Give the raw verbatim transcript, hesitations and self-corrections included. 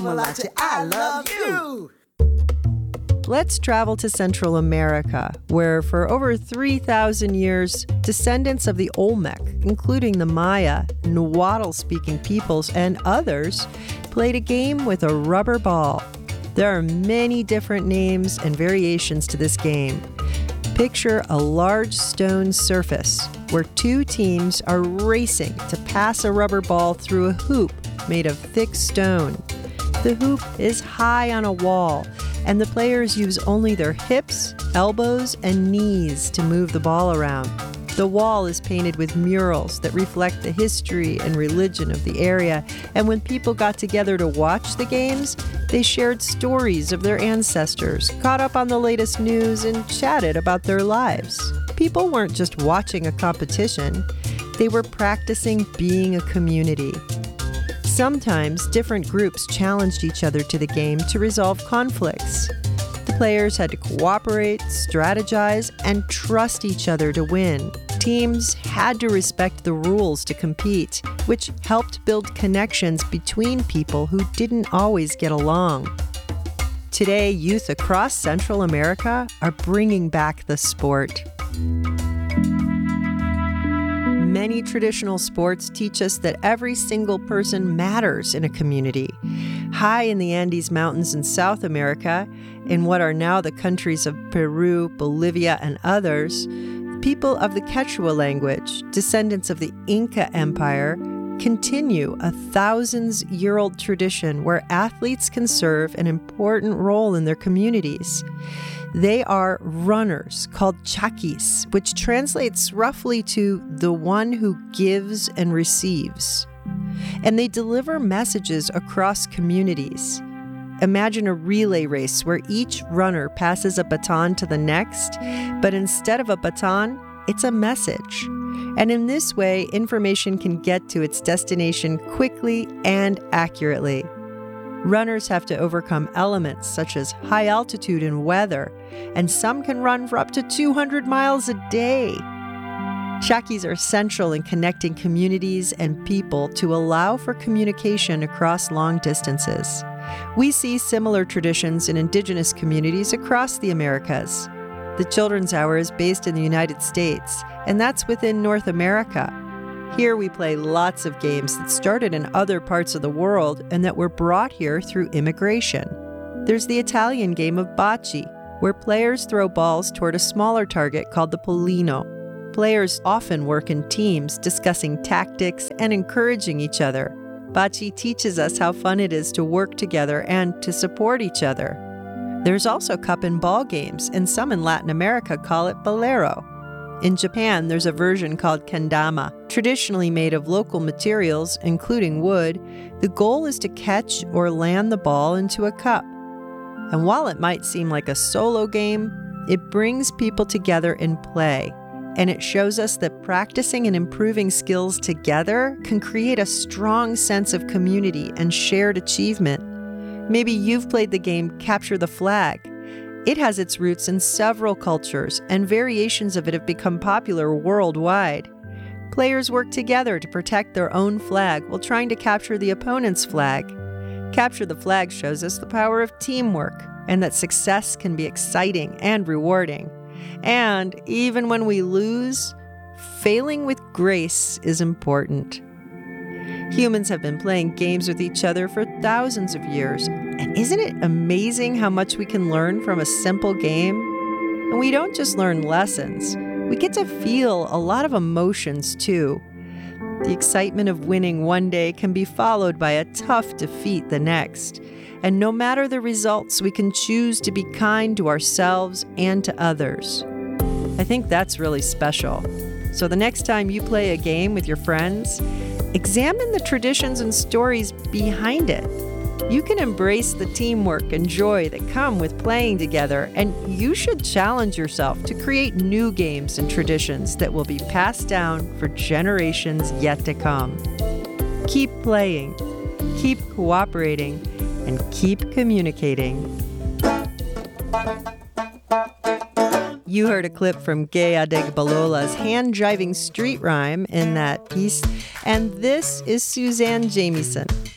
Malachi, I love you. Let's travel to Central America, where for over three thousand years, descendants of the Olmec, including the Maya, Nahuatl-speaking peoples, and others, played a game with a rubber ball. There are many different names and variations to this game. Picture a large stone surface where two teams are racing to pass a rubber ball through a hoop made of thick stone. The hoop is high on a wall, and the players use only their hips, elbows, and knees to move the ball around. The wall is painted with murals that reflect the history and religion of the area, and when people got together to watch the games, they shared stories of their ancestors, caught up on the latest news, and chatted about their lives. People weren't just watching a competition, they were practicing being a community. Sometimes different groups challenged each other to the game to resolve conflicts. The players had to cooperate, strategize, and trust each other to win. Teams had to respect the rules to compete, which helped build connections between people who didn't always get along. Today, youth across Central America are bringing back the sport. Many traditional sports teach us that every single person matters in a community. High in the Andes Mountains in South America, in what are now the countries of Peru, Bolivia, and others, people of the Quechua language, descendants of the Inca Empire, continue a thousands-year-old tradition where athletes can serve an important role in their communities. They are runners called chaquis, which translates roughly to the one who gives and receives. And they deliver messages across communities. Imagine a relay race where each runner passes a baton to the next, but instead of a baton, it's a message. And in this way, information can get to its destination quickly and accurately. Runners have to overcome elements such as high altitude and weather, and some can run for up to two hundred miles a day. Chaquis are central in connecting communities and people to allow for communication across long distances. We see similar traditions in indigenous communities across the Americas. The Children's Hour is based in the United States, and that's within North America. Here we play lots of games that started in other parts of the world and that were brought here through immigration. There's the Italian game of bocce, where players throw balls toward a smaller target called the pollino. Players often work in teams, discussing tactics and encouraging each other. Bocce teaches us how fun it is to work together and to support each other. There's also cup and ball games, and some in Latin America call it bolero. In Japan, there's a version called kendama, traditionally made of local materials, including wood. The goal is to catch or land the ball into a cup. And while it might seem like a solo game, it brings people together in play. And it shows us that practicing and improving skills together can create a strong sense of community and shared achievement. Maybe you've played the game Capture the Flag. It has its roots in several cultures, and variations of it have become popular worldwide. Players work together to protect their own flag while trying to capture the opponent's flag. Capture the Flag shows us the power of teamwork, and that success can be exciting and rewarding. And even when we lose, failing with grace is important. Humans have been playing games with each other for thousands of years, and isn't it amazing how much we can learn from a simple game? And we don't just learn lessons, we get to feel a lot of emotions too. The excitement of winning one day can be followed by a tough defeat the next. And no matter the results, we can choose to be kind to ourselves and to others. I think that's really special. So the next time you play a game with your friends, examine the traditions and stories behind it. You can embrace the teamwork and joy that come with playing together, and you should challenge yourself to create new games and traditions that will be passed down for generations yet to come. Keep playing, keep cooperating, and keep communicating. You heard a clip from Gay Adegbalola's hand-driving street rhyme in that piece, and this is Suzanne Jamieson.